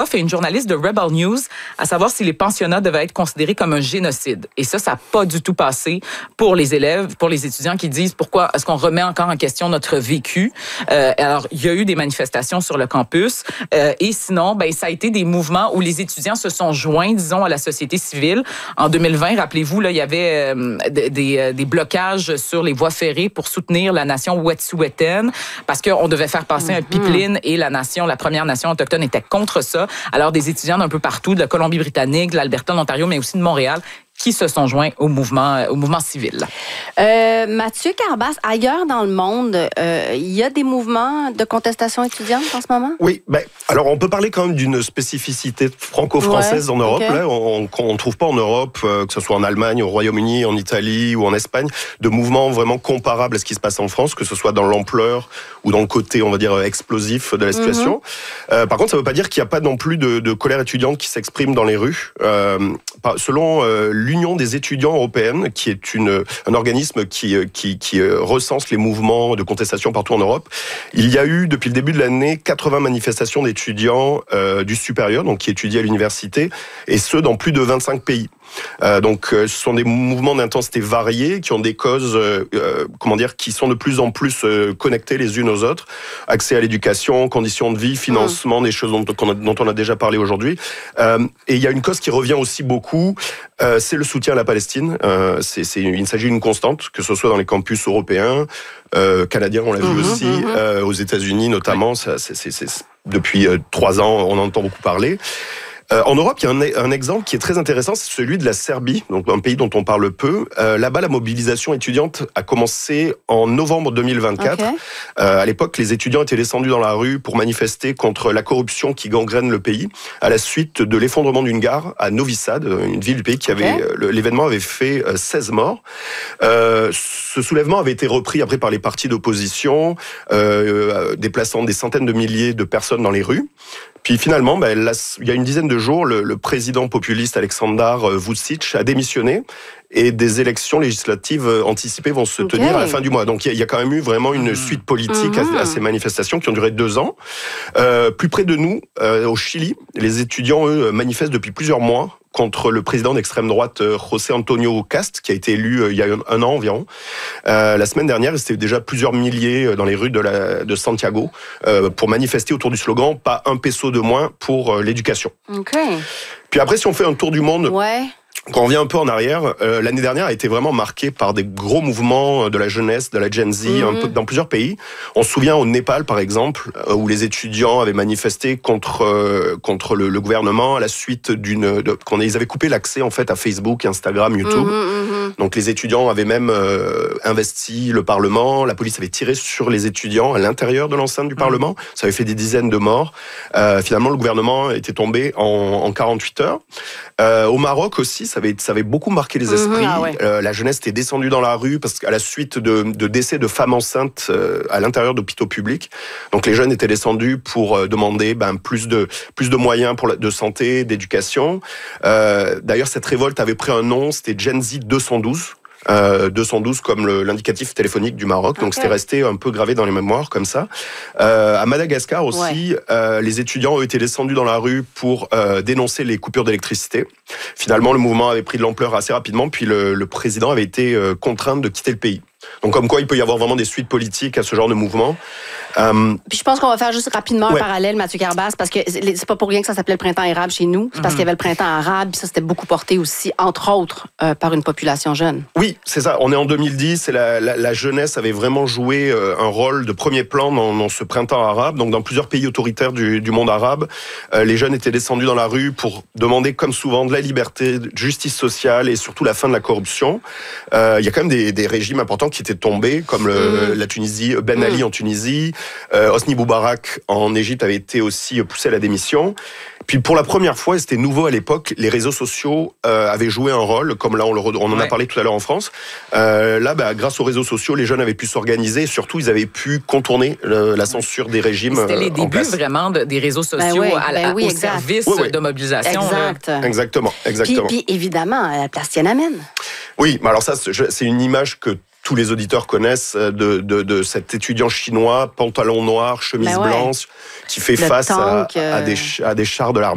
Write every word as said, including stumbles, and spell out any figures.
et une journaliste de Rebel News à savoir si les pensionnats devaient être considérés comme un génocide. Et ça, ça n'a pas du tout passé pour les élèves, pour les étudiants qui disent pourquoi est-ce qu'on remet encore en question notre vécu. Euh, alors, il y a eu des manifestations sur le campus euh, et sinon, ben, ça a été des mouvements où les étudiants se sont joints, disons, à la société civile. En deux mille vingt, rappelez-vous, là, il y avait euh, des, des, des blocages sur les voies ferrées pour soutenir la nation wet'suwet'en parce qu'on devait faire passer mm-hmm. un pipeline et la nation, la Première Nation autochtone était contre ça. Alors, des étudiants d'un peu partout, de la Colombie-Britannique, de l'Alberta, de l'Ontario, mais aussi de Montréal, qui se sont joints au mouvement, au mouvement civil. Euh, Mathieu Carbas, ailleurs dans le monde, euh, il y a des mouvements de contestation étudiante en ce moment? Oui, ben, alors on peut parler quand même d'une spécificité franco-française ouais, en Europe. Okay. Là, on ne trouve pas en Europe, euh, que ce soit en Allemagne, au Royaume-Uni, en Italie ou en Espagne, de mouvements vraiment comparables à ce qui se passe en France, que ce soit dans l'ampleur ou dans le côté, on va dire, explosif de la situation. Mm-hmm. Euh, par contre, ça ne veut pas dire qu'il n'y a pas non plus de, de colère étudiante qui s'exprime dans les rues. Euh, selon euh, l'Union des étudiants européennes, qui est une, un organisme qui, qui, qui recense les mouvements de contestation partout en Europe, il y a eu, depuis le début de l'année, quatre-vingts manifestations d'étudiants euh, du supérieur, donc qui étudient à l'université, et ce, dans plus de vingt-cinq pays. Euh, donc, euh, ce sont des mouvements d'intensité variés qui ont des causes, euh, euh, comment dire, qui sont de plus en plus euh, connectées les unes aux autres. Accès à l'éducation, conditions de vie, financement, mmh. des choses dont, dont on a déjà parlé aujourd'hui. Euh, et il y a une cause qui revient aussi beaucoup, euh, c'est le soutien à la Palestine. Euh, c'est, c'est, il s'agit d'une constante, que ce soit dans les campus européens, euh, canadiens, on l'a vu mmh, aussi, mmh. Euh, aux États-Unis notamment. Ça, c'est, c'est, c'est, depuis euh, trois ans, on en entend beaucoup parler. Euh, en Europe, il y a un, un exemple qui est très intéressant, c'est celui de la Serbie, donc un pays dont on parle peu. Euh, là-bas, la mobilisation étudiante a commencé en novembre deux mille vingt-quatre. Okay. Euh, à l'époque, les étudiants étaient descendus dans la rue pour manifester contre la corruption qui gangrène le pays, à la suite de l'effondrement d'une gare à Novi Sad, une ville du pays qui avait... Okay. L'événement avait fait seize morts. Euh, ce soulèvement avait été repris après par les partis d'opposition, euh, déplaçant des centaines de milliers de personnes dans les rues. Puis finalement, ben, là, il y a une dizaine de jours, le, le président populiste Aleksandar Vučić a démissionné et des élections législatives anticipées vont se okay. tenir à la fin du mois. Donc il y, y a quand même eu vraiment une mmh. suite politique mmh. à, à ces manifestations qui ont duré deux ans. Euh, plus près de nous, euh, au Chili, les étudiants, eux, manifestent depuis plusieurs mois contre le président d'extrême droite José Antonio Cast, qui a été élu euh, il y a un, un an environ. Euh, la semaine dernière, c'était déjà plusieurs milliers dans les rues de, la, de Santiago euh, pour manifester autour du slogan « Pas un peso de moins pour euh, l'éducation okay. ». Puis après, si on fait un tour du monde... Ouais. Quand on revient un peu en arrière, euh, l'année dernière a été vraiment marquée par des gros mouvements de la jeunesse, de la Gen Z, mmh. un peu dans plusieurs pays. On se souvient au Népal, par exemple, où les étudiants avaient manifesté contre euh, contre le, le gouvernement à la suite d'une... De, quand ils avaient coupé l'accès en fait à Facebook, Instagram, YouTube. Mmh, mmh. Donc les étudiants avaient même euh, investi le Parlement. La police avait tiré sur les étudiants à l'intérieur de l'enceinte du mmh. Parlement. Ça avait fait des dizaines de morts. Euh, finalement, le gouvernement était tombé en, en quarante-huit heures. Euh, au Maroc aussi, ça avait, ça avait beaucoup marqué les esprits. Mmh, ah ouais. euh, la jeunesse était descendue dans la rue parce qu'à la suite de, de décès de femmes enceintes euh, à l'intérieur d'hôpitaux publics. Donc les jeunes étaient descendus pour euh, demander ben, plus, de, plus de moyens pour la, de santé, d'éducation. Euh, d'ailleurs, cette révolte avait pris un nom, c'était Gen Z deux cent douze. Euh, deux cent douze comme le, l'indicatif téléphonique du Maroc, donc okay. c'était resté un peu gravé dans les mémoires comme ça. Euh, à Madagascar aussi, ouais. euh, les étudiants ont été descendus dans la rue pour euh, dénoncer les coupures d'électricité. Finalement, le mouvement avait pris de l'ampleur assez rapidement, puis le, le président avait été euh, contraint de quitter le pays. Donc comme quoi il peut y avoir vraiment des suites politiques à ce genre de mouvement. Euh... Puis je pense qu'on va faire juste rapidement ouais. un parallèle, Mathieu Carbas, parce que c'est pas pour rien que ça s'appelait le printemps érable chez nous. C'est parce mm-hmm. qu'il y avait le printemps arabe, puis ça c'était beaucoup porté aussi, entre autres, euh, par une population jeune. Oui, c'est ça. On est en deux mille dix et la, la, la jeunesse avait vraiment joué euh, un rôle de premier plan dans, dans ce printemps arabe. Donc dans plusieurs pays autoritaires du, du monde arabe, euh, les jeunes étaient descendus dans la rue pour demander, comme souvent, de la liberté, de justice sociale et surtout la fin de la corruption. Euh, il y a quand même des, des régimes importants qui étaient tombés, comme le, mmh. la Tunisie, Ben Ali mmh. en Tunisie, euh, Hosni Moubarak en Égypte avait été aussi poussé à la démission. Puis pour la première fois, et c'était nouveau à l'époque, les réseaux sociaux euh, avaient joué un rôle, comme là on, le, on en ouais. a parlé tout à l'heure en France. Euh, là, bah, grâce aux réseaux sociaux, les jeunes avaient pu s'organiser, et surtout ils avaient pu contourner le, la censure des régimes. C'était les euh, débuts vraiment de, des réseaux sociaux ben oui, à, ben à, oui, au exact. service oui, oui. de mobilisation. Exact. Là. Exactement, exactement. Puis, puis évidemment, la place Tiananmen. Oui, mais alors ça, c'est une image que tous les auditeurs connaissent de, de, de cet étudiant chinois, pantalon noir, chemise ben ouais. blanche, qui fait le face à, à, des, à des chars de l'armée.